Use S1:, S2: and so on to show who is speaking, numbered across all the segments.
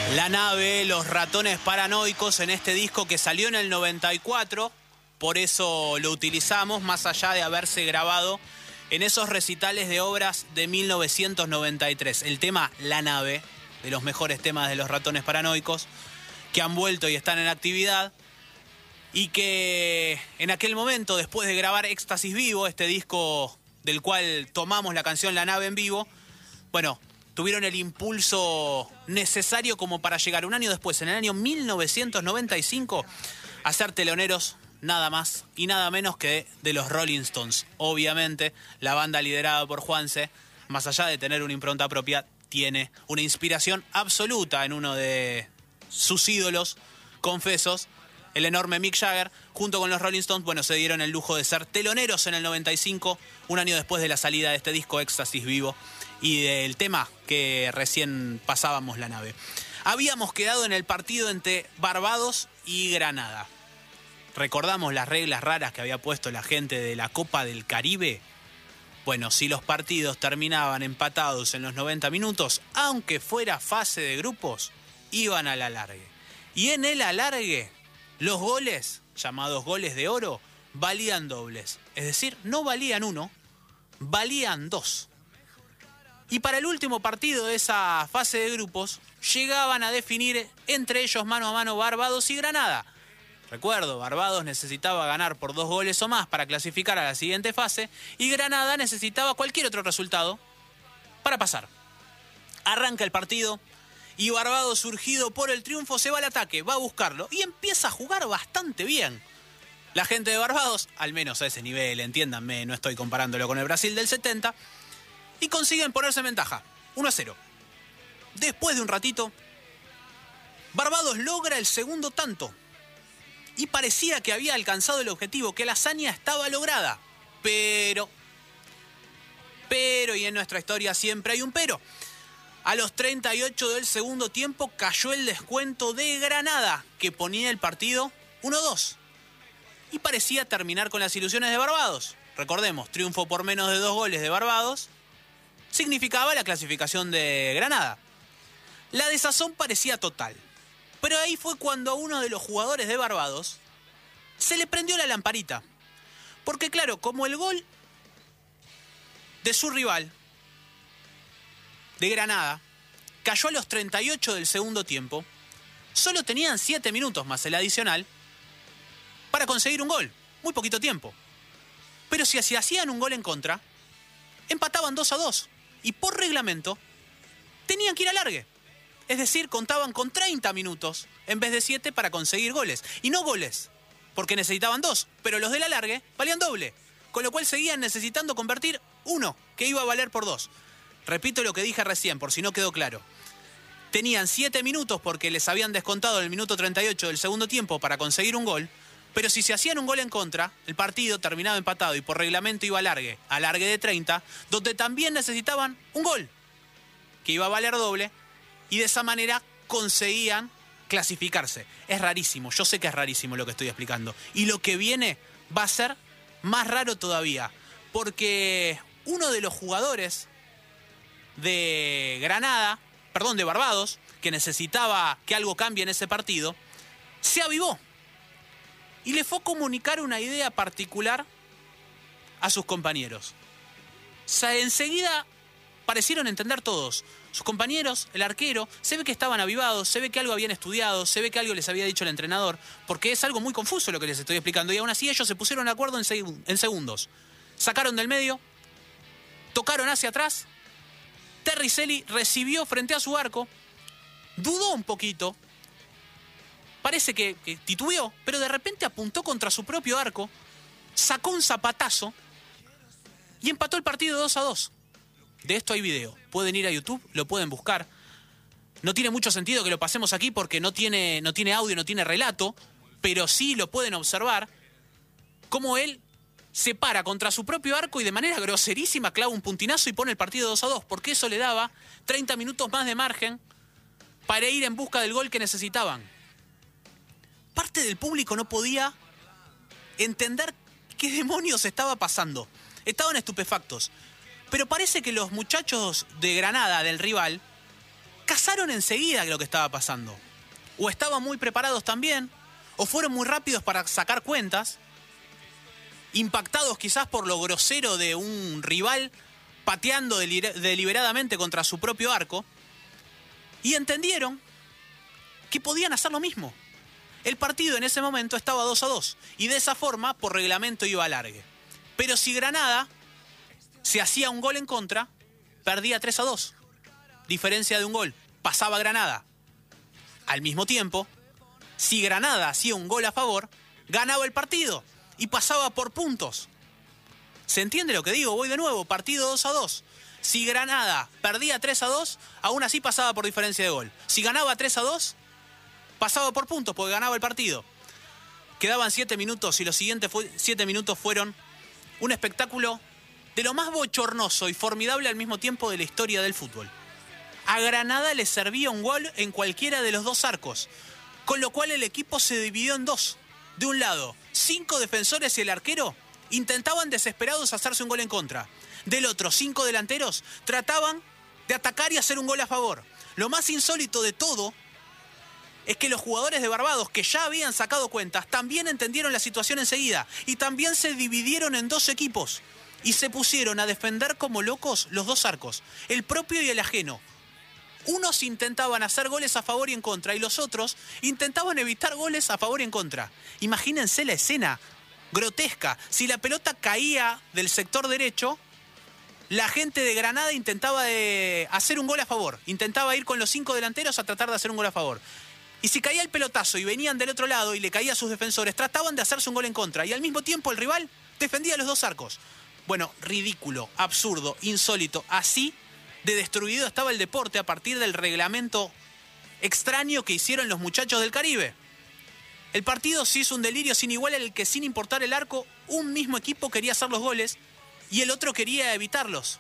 S1: La Nave, Los Ratones Paranoicos, en este disco que salió en el 94, por eso lo utilizamos, más allá de haberse grabado en esos recitales de obras de 1993. El tema La Nave, de los mejores temas de Los Ratones Paranoicos, que han vuelto y están en actividad, y que en aquel momento, después de grabar Éxtasis Vivo, este disco del cual tomamos la canción La Nave en vivo, bueno, tuvieron el impulso necesario como para llegar un año después, en el año 1995, a ser teloneros nada más y nada menos que de los Rolling Stones. Obviamente, la banda liderada por Juanse, más allá de tener una impronta propia, tiene una inspiración absoluta en uno de sus ídolos confesos, el enorme Mick Jagger. Junto con los Rolling Stones, bueno, se dieron el lujo de ser teloneros en el 95, un año después de la salida de este disco Éxtasis Vivo y del tema que recién pasábamos, La Nave. Habíamos quedado en el partido entre Barbados y Granada. ¿Recordamos las reglas raras que había puesto la gente de la Copa del Caribe? Bueno, si los partidos terminaban empatados en los 90 minutos, aunque fuera fase de grupos, iban al alargue. Y en el alargue, los goles, llamados goles de oro, valían dobles. Es decir, no valían uno, valían dos. Y para el último partido de esa fase de grupos, llegaban a definir entre ellos mano a mano Barbados y Granada. Recuerdo, Barbados necesitaba ganar por 2 goles o más para clasificar a la siguiente fase, y Granada necesitaba cualquier otro resultado para pasar. Arranca el partido y Barbados, surgido por el triunfo, se va al ataque, va a buscarlo y empieza a jugar bastante bien. La gente de Barbados, al menos a ese nivel, entiéndanme, no estoy comparándolo con el Brasil del 70, y consiguen ponerse en ventaja, 1-0. Después de un ratito, Barbados logra el segundo tanto. Y parecía que había alcanzado el objetivo, que la hazaña estaba lograda. Pero, y en nuestra historia siempre hay un pero. A los 38 del segundo tiempo cayó el descuento de Granada, que ponía el partido 1-2. Y parecía terminar con las ilusiones de Barbados. Recordemos, triunfo por menos de 2 goles de Barbados significaba la clasificación de Granada. La desazón parecía total. Pero ahí fue cuando a uno de los jugadores de Barbados se le prendió la lamparita. Porque claro, como el gol de su rival, de Granada, cayó a los 38 del segundo tiempo, solo tenían 7 minutos más el adicional para conseguir un gol. Muy poquito tiempo. Pero si hacían un gol en contra, empataban 2-2. Y por reglamento, tenían que ir al alargue. Es decir, contaban con 30 minutos en vez de 7 para conseguir goles. Y no goles, porque necesitaban 2, pero los del alargue valían doble. Con lo cual seguían necesitando convertir 1, que iba a valer por 2. Repito lo que dije recién, por si no quedó claro. Tenían 7 minutos porque les habían descontado en el minuto 38 del segundo tiempo para conseguir un gol, pero si se hacían un gol en contra, el partido terminaba empatado y por reglamento iba a alargue de 30, donde también necesitaban un gol, que iba a valer doble, y de esa manera conseguían clasificarse. Es rarísimo, yo sé que es rarísimo lo que estoy explicando. Y lo que viene va a ser más raro todavía, porque uno de los jugadores de Barbados, que necesitaba que algo cambie en ese partido, se avivó y le fue a comunicar una idea particular a sus compañeros. Enseguida parecieron entender todos. Sus compañeros, el arquero, se ve que estaban avivados, se ve que algo habían estudiado, se ve que algo les había dicho el entrenador, porque es algo muy confuso lo que les estoy explicando, y aún así ellos se pusieron de acuerdo en segundos. Sacaron del medio, tocaron hacia atrás, Terricelli recibió frente a su arco, dudó un poquito, parece que titubeó, pero de repente apuntó contra su propio arco, sacó un zapatazo y empató el partido 2-2. De esto hay video. Pueden ir a YouTube, lo pueden buscar. No tiene mucho sentido que lo pasemos aquí porque no tiene audio, no tiene relato, pero sí lo pueden observar cómo él se para contra su propio arco y de manera groserísima clava un puntinazo y pone el partido 2-2, porque eso le daba 30 minutos más de margen para ir en busca del gol que necesitaban. Parte del público no podía entender qué demonios estaba pasando. Estaban estupefactos. Pero parece que los muchachos de Granada, del rival, cazaron enseguida lo que estaba pasando. O estaban muy preparados también, o fueron muy rápidos para sacar cuentas, impactados quizás por lo grosero de un rival pateando deliberadamente contra su propio arco, y entendieron que podían hacer lo mismo. El partido en ese momento estaba 2-2, y de esa forma, por reglamento, iba a alargue. Pero si Granada se hacía un gol en contra, perdía 3-2. Diferencia de un gol. Pasaba Granada. Al mismo tiempo, si Granada hacía un gol a favor, ganaba el partido y pasaba por puntos. ¿Se entiende lo que digo? Voy de nuevo, partido 2-2. Si Granada perdía 3-2, aún así pasaba por diferencia de gol. Si ganaba 3-2, pasaba por puntos porque ganaba el partido. Quedaban 7 minutos y los siguientes 7 minutos fueron un espectáculo de lo más bochornoso y formidable al mismo tiempo de la historia del fútbol. A Granada le servía un gol en cualquiera de los dos arcos, con lo cual el equipo se dividió en dos. De un lado, 5 defensores y el arquero intentaban desesperados hacerse un gol en contra. Del otro, 5 delanteros trataban de atacar y hacer un gol a favor. Lo más insólito de todo es que los jugadores de Barbados, que ya habían sacado cuentas, también entendieron la situación enseguida y también se dividieron en dos equipos y se pusieron a defender como locos los dos arcos, el propio y el ajeno. Unos intentaban hacer goles a favor y en contra y los otros intentaban evitar goles a favor y en contra. Imagínense la escena grotesca. Si la pelota caía del sector derecho, la gente de Granada intentaba hacer un gol a favor. Intentaba ir con los 5 delanteros a tratar de hacer un gol a favor. Y si caía el pelotazo y venían del otro lado y le caía a sus defensores, trataban de hacerse un gol en contra. Y al mismo tiempo el rival defendía los dos arcos. Bueno, ridículo, absurdo, insólito. Así de destruido estaba el deporte a partir del reglamento extraño que hicieron los muchachos del Caribe. El partido se hizo un delirio sin igual en el que, sin importar el arco, un mismo equipo quería hacer los goles y el otro quería evitarlos.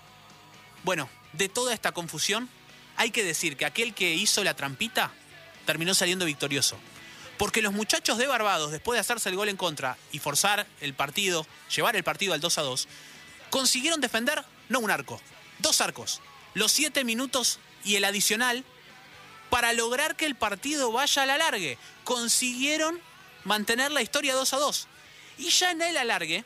S1: Bueno, de toda esta confusión, hay que decir que aquel que hizo la trampita terminó saliendo victorioso. Porque los muchachos de Barbados, después de hacerse el gol en contra y forzar el partido, llevar el partido al 2-2, consiguieron defender no un arco, 2 arcos, los 7 minutos y el adicional, para lograr que el partido vaya al alargue. Consiguieron mantener la historia 2-2. Y ya en el alargue,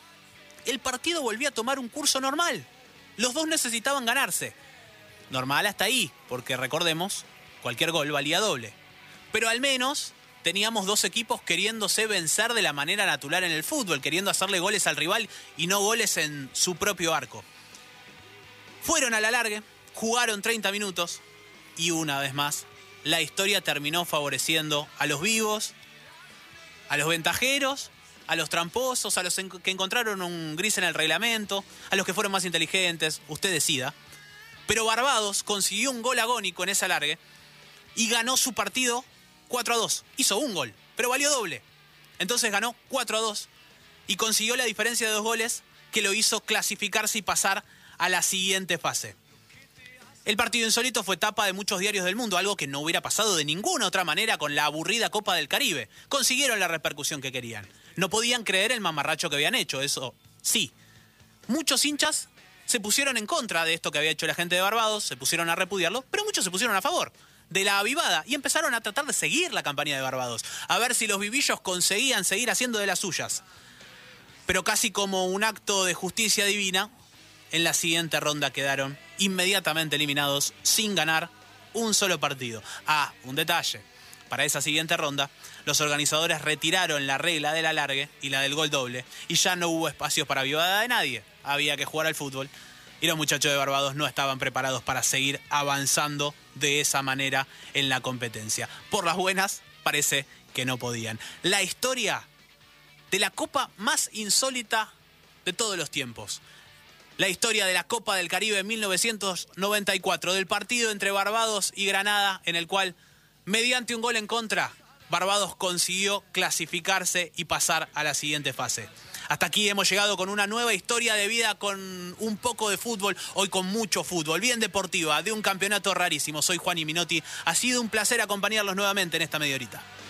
S1: el partido volvía a tomar un curso normal. Los dos necesitaban ganarse. Normal hasta ahí, porque recordemos, cualquier gol valía doble. Pero al menos teníamos dos equipos queriéndose vencer de la manera natural en el fútbol, queriendo hacerle goles al rival y no goles en su propio arco. Fueron al alargue, jugaron 30 minutos y una vez más la historia terminó favoreciendo a los vivos, a los ventajeros, a los tramposos, a los que encontraron un gris en el reglamento, a los que fueron más inteligentes, usted decida. Pero Barbados consiguió un gol agónico en ese alargue y ganó su partido 4-2. Hizo un gol, pero valió doble. Entonces ganó 4-2 y consiguió la diferencia de 2 goles que lo hizo clasificarse y pasar a la siguiente fase. El partido insólito fue tapa de muchos diarios del mundo, algo que no hubiera pasado de ninguna otra manera con la aburrida Copa del Caribe. Consiguieron la repercusión que querían. No podían creer el mamarracho que habían hecho, eso sí. Muchos hinchas se pusieron en contra de esto que había hecho la gente de Barbados, se pusieron a repudiarlo, pero muchos se pusieron a favor de la avivada y empezaron a tratar de seguir la campaña de Barbados, a ver si los vivillos conseguían seguir haciendo de las suyas. Pero casi como un acto de justicia divina, en la siguiente ronda quedaron inmediatamente eliminados sin ganar un solo partido. Ah, un detalle. Para esa siguiente ronda, los organizadores retiraron la regla del alargue y la del gol doble y ya no hubo espacios para avivada de nadie. Había que jugar al fútbol y los muchachos de Barbados no estaban preparados para seguir avanzando de esa manera en la competencia. Por las buenas, parece que no podían. La historia de la copa más insólita de todos los tiempos. La historia de la Copa del Caribe en 1994, del partido entre Barbados y Granada, en el cual, mediante un gol en contra, Barbados consiguió clasificarse y pasar a la siguiente fase. Hasta aquí hemos llegado con una nueva historia de vida con un poco de fútbol, hoy con mucho fútbol, bien deportiva, de un campeonato rarísimo. Soy Juan Minotti, ha sido un placer acompañarlos nuevamente en esta media horita.